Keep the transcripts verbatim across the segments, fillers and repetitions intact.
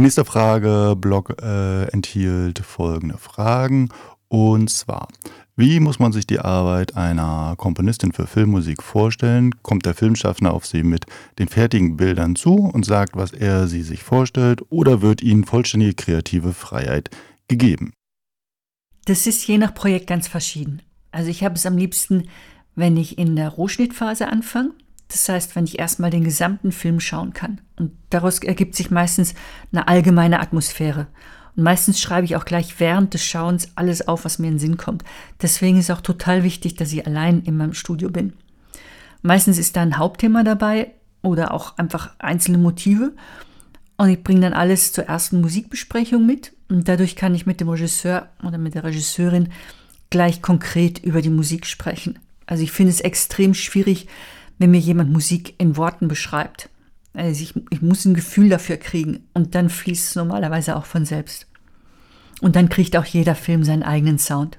nächste Frageblock äh, enthielt folgende Fragen. Und zwar, wie muss man sich die Arbeit einer Komponistin für Filmmusik vorstellen? Kommt der Filmschaffende auf sie mit den fertigen Bildern zu und sagt, was er sie sich vorstellt, oder wird ihnen vollständige kreative Freiheit gegeben? Das ist je nach Projekt ganz verschieden. Also ich habe es am liebsten, wenn ich in der Rohschnittphase anfange. Das heißt, wenn ich erstmal den gesamten Film schauen kann. Und daraus ergibt sich meistens eine allgemeine Atmosphäre. Und meistens schreibe ich auch gleich während des Schauens alles auf, was mir in den Sinn kommt. Deswegen ist auch total wichtig, dass ich allein in meinem Studio bin. Meistens ist da ein Hauptthema dabei oder auch einfach einzelne Motive. Und ich bringe dann alles zur ersten Musikbesprechung mit. Und dadurch kann ich mit dem Regisseur oder mit der Regisseurin gleich konkret über die Musik sprechen. Also ich finde es extrem schwierig, wenn mir jemand Musik in Worten beschreibt. Also ich, ich muss ein Gefühl dafür kriegen und dann fließt es normalerweise auch von selbst. Und dann kriegt auch jeder Film seinen eigenen Sound.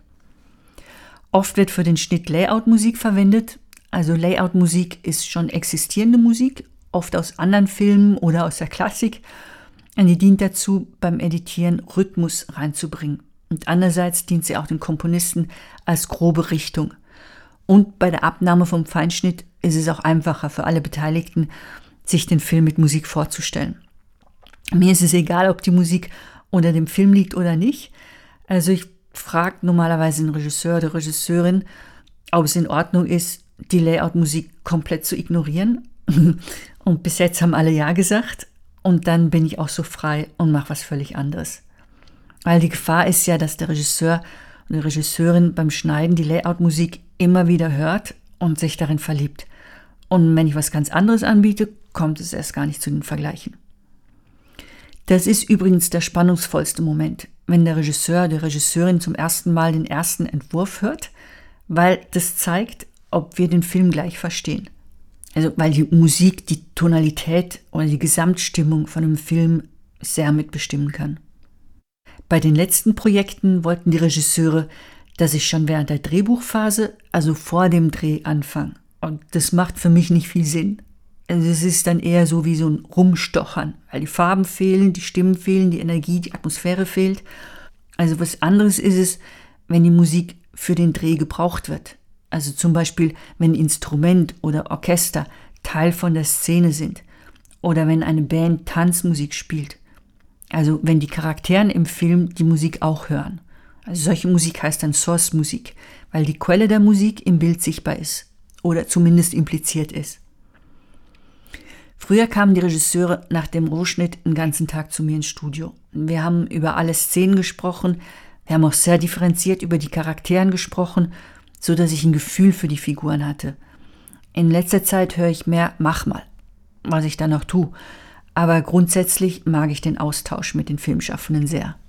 Oft wird für den Schnitt Layout-Musik verwendet. Also Layout-Musik ist schon existierende Musik, oft aus anderen Filmen oder aus der Klassik. Und die dient dazu, beim Editieren Rhythmus reinzubringen. Und andererseits dient sie auch den Komponisten als grobe Richtung. Und bei der Abnahme vom Feinschnitt ist es auch einfacher für alle Beteiligten, sich den Film mit Musik vorzustellen. Mir ist es egal, ob die Musik unter dem Film liegt oder nicht. Also ich frage normalerweise den Regisseur oder Regisseurin, ob es in Ordnung ist, die Layout-Musik komplett zu ignorieren. Und bis jetzt haben alle Ja gesagt. Und dann bin ich auch so frei und mache was völlig anderes. Weil die Gefahr ist ja, dass der Regisseur und die Regisseurin beim Schneiden die Layout-Musik immer wieder hört und sich darin verliebt. Und wenn ich was ganz anderes anbiete, kommt es erst gar nicht zu den Vergleichen. Das ist übrigens der spannungsvollste Moment, wenn der Regisseur, die Regisseurin zum ersten Mal den ersten Entwurf hört, weil das zeigt, ob wir den Film gleich verstehen. Also weil die Musik die Tonalität oder die Gesamtstimmung von einem Film sehr mitbestimmen kann. Bei den letzten Projekten wollten die Regisseure, dass ich schon während der Drehbuchphase, also vor dem Dreh, anfange. Und das macht für mich nicht viel Sinn. Also es ist dann eher so wie so ein Rumstochern, weil die Farben fehlen, die Stimmen fehlen, die Energie, die Atmosphäre fehlt. Also was anderes ist es, wenn die Musik für den Dreh gebraucht wird. Also zum Beispiel, wenn Instrument oder Orchester Teil von der Szene sind oder wenn eine Band Tanzmusik spielt. Also wenn die Charakteren im Film die Musik auch hören. Also solche Musik heißt dann Source-Musik, weil die Quelle der Musik im Bild sichtbar ist oder zumindest impliziert ist. Früher kamen die Regisseure nach dem Rohschnitt den ganzen Tag zu mir ins Studio. Wir haben über alle Szenen gesprochen, wir haben auch sehr differenziert über die Charakteren gesprochen, so dass ich ein Gefühl für die Figuren hatte. In letzter Zeit höre ich mehr Mach mal, was ich dann auch tue. Aber grundsätzlich mag ich den Austausch mit den Filmschaffenden sehr.